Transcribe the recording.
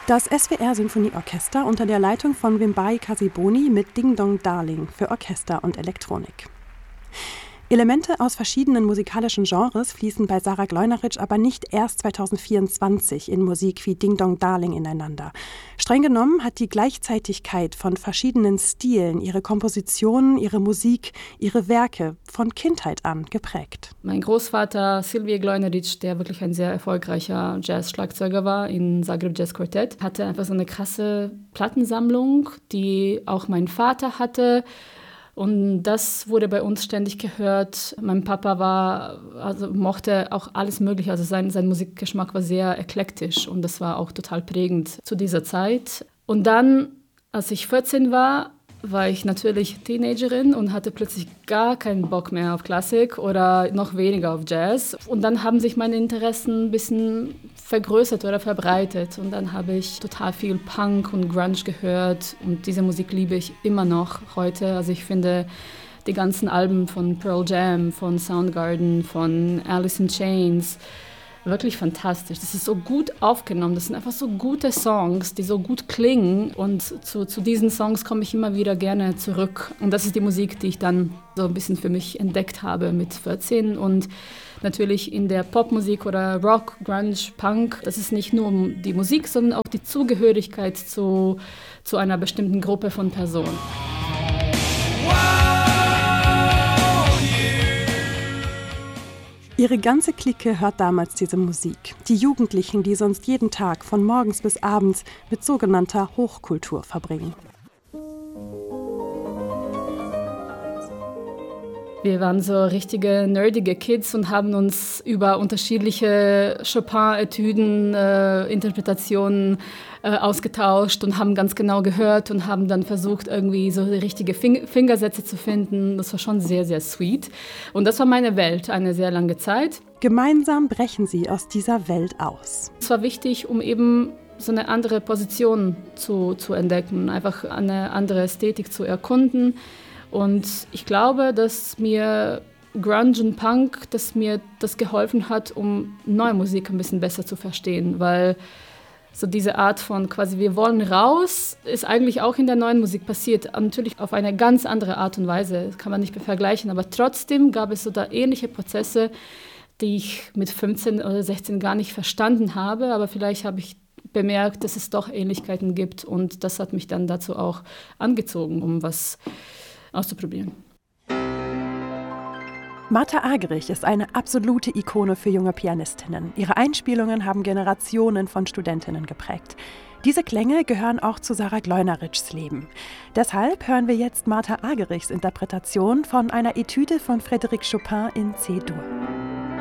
Das SWR-Symphonieorchester unter der Leitung von Wimbai Kasiboni mit Ding Dong Darling für Orchester und Elektronik. Elemente aus verschiedenen musikalischen Genres fließen bei Sarah Gleunerich aber nicht erst 2024 in Musik wie Ding Dong Darling ineinander. Streng genommen hat die Gleichzeitigkeit von verschiedenen Stilen ihre Kompositionen, ihre Musik, ihre Werke von Kindheit an geprägt. Mein Großvater Silvije Gleunerich, der wirklich ein sehr erfolgreicher Jazz-Schlagzeuger war in Zagreb Jazz Quartet, hatte einfach so eine krasse Plattensammlung, die auch mein Vater hatte. Und das wurde bei uns ständig gehört. Mein Papa mochte auch alles Mögliche. Also sein Musikgeschmack war sehr eklektisch und das war auch total prägend zu dieser Zeit. Und dann, als ich 14 war ich natürlich Teenagerin und hatte plötzlich gar keinen Bock mehr auf Klassik oder noch weniger auf Jazz. Und dann haben sich meine Interessen ein bisschen vergrößert oder verbreitet. Und dann habe ich total viel Punk und Grunge gehört. Und diese Musik liebe ich immer noch heute. Also ich finde die ganzen Alben von Pearl Jam, von Soundgarden, von Alice in Chains wirklich fantastisch. Das ist so gut aufgenommen. Das sind einfach so gute Songs, die so gut klingen. Und zu diesen Songs komme ich immer wieder gerne zurück. Und das ist die Musik, die ich dann so ein bisschen für mich entdeckt habe mit 14. Und natürlich in der Popmusik oder Rock, Grunge, Punk, das ist nicht nur um die Musik, sondern auch die Zugehörigkeit zu einer bestimmten Gruppe von Personen. Ihre ganze Clique hört damals diese Musik. Die Jugendlichen, die sonst jeden Tag von morgens bis abends mit sogenannter Hochkultur verbringen. Wir waren so richtige nerdige Kids und haben uns über unterschiedliche Chopin-Etüden, Interpretationen ausgetauscht und haben ganz genau gehört und haben dann versucht, irgendwie so richtige Fingersätze zu finden. Das war schon sehr, sehr sweet. Und das war meine Welt, eine sehr lange Zeit. Gemeinsam brechen sie aus dieser Welt aus. Es war wichtig, um eben so eine andere Position zu entdecken, einfach eine andere Ästhetik zu erkunden. Und ich glaube, dass mir Grunge und Punk, dass mir das geholfen hat, um neue Musik ein bisschen besser zu verstehen, weil so diese Art von quasi wir wollen raus, ist eigentlich auch in der neuen Musik passiert. Natürlich auf eine ganz andere Art und Weise, das kann man nicht vergleichen, aber trotzdem gab es so da ähnliche Prozesse, die ich mit 15 oder 16 gar nicht verstanden habe, aber vielleicht habe ich bemerkt, dass es doch Ähnlichkeiten gibt und das hat mich dann dazu auch angezogen, um was auszuprobieren. Martha Argerich ist eine absolute Ikone für junge Pianistinnen. Ihre Einspielungen haben Generationen von Studentinnen geprägt. Diese Klänge gehören auch zu Sarah Gleunerich Leben. Deshalb hören wir jetzt Martha Argerichs Interpretation von einer Etüde von Frédéric Chopin in C-Dur.